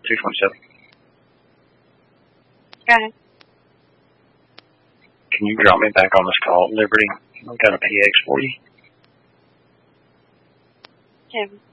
227. Go ahead. Can you drop me back on this call at Liberty? I've got a PX for you. Jim.